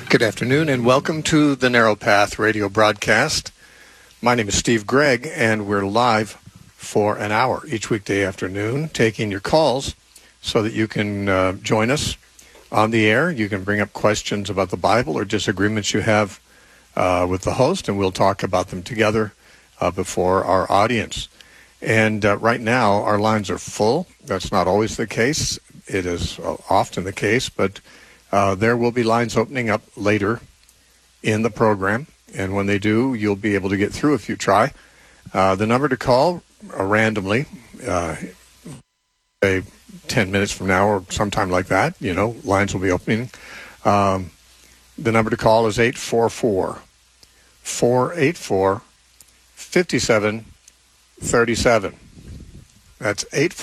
Good afternoon and welcome to the Narrow Path radio broadcast. My name is Steve Gregg and we're live for an hour each weekday afternoon taking your calls so that you can join us on the air. You can bring up questions about the Bible or disagreements you have with the host, and we'll talk about them together before our audience. And right now our lines are full. That's not always the case. It is often the case, but there will be lines opening up later in the program, and when they do, you'll be able to get through if you try. The number to call randomly, say 10 minutes from now or sometime like that, lines will be opening. The number to call is 844-484-5737. That's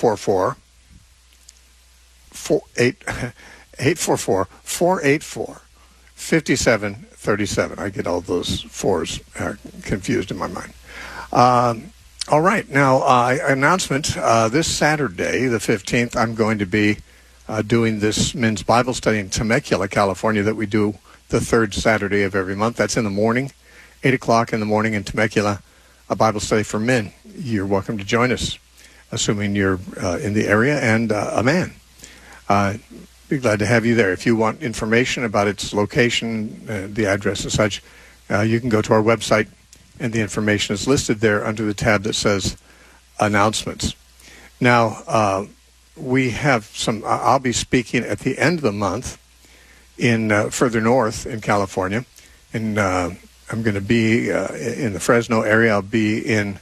844-484-5737. I get all those fours confused in my mind. All right. Now, announcement. This Saturday, the 15th, I'm going to be doing this men's Bible study in Temecula, California, that we do the third Saturday of every month. That's in the morning, 8 o'clock in the morning in Temecula, a Bible study for men. You're welcome to join us, assuming you're in the area and a man. Be glad to have you there. If you want information about its location, the address and such, you can go to our website, and the information is listed there under the tab that says Announcements. Now, we have some, I'll be speaking at the end of the month in further north in California, and I'm going to be in the Fresno area. I'll be in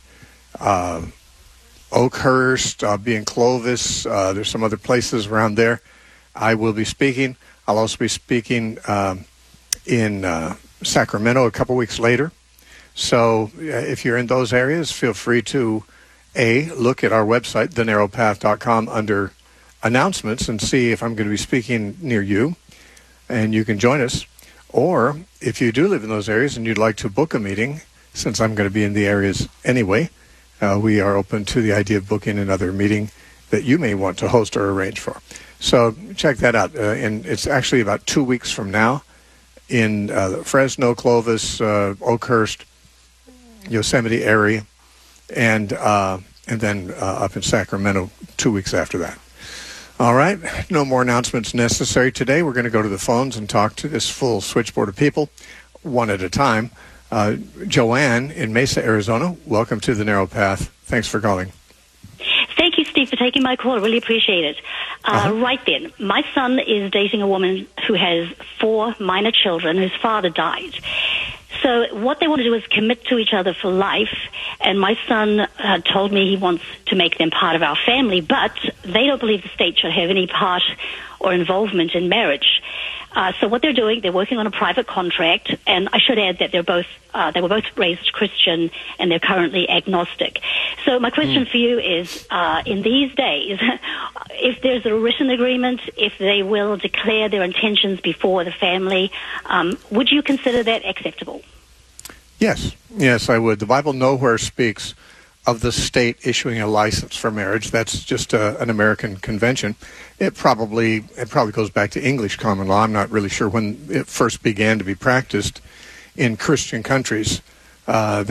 Oakhurst. I'll be in Clovis. There's some other places around there. I will be speaking. I'll also be speaking in Sacramento a couple weeks later. So if you're in those areas, feel free to, look at our website, thenarrowpath.com, under announcements and see if I'm going to be speaking near you, and you can join us. Or if you do live in those areas and you'd like to book a meeting, since I'm going to be in the areas anyway, we are open to the idea of booking another meeting that you may want to host or arrange for. So check that out. And it's actually about 2 weeks from now in Fresno, Clovis, Oakhurst, Yosemite area, and then up in Sacramento 2 weeks after that. All right. No more announcements necessary today. We're going to go to the phones and talk to this full switchboard of people, one at a time. Joanne in Mesa, Arizona, welcome to the Narrow Path. Thanks for calling. Thank you, Steve, for taking my call. I really appreciate it. Right then, my son is dating a woman who has 4 minor children whose father died. So what they want to do is commit to each other for life, and my son told me he wants to make them part of our family, but they don't believe the state should have any part or involvement in marriage. So what they're doing, they're working on a private contract, and I should add that they were both raised Christian, and they're currently agnostic. So my question for you is, in these days, if there's a written agreement, if they will declare their intentions before the family, would you consider that acceptable? Yes, I would. The Bible nowhere speaks of the state issuing a license for marriage. That's just an American convention. It probably goes back to English common law. I'm not really sure when it first began to be practiced in Christian countries.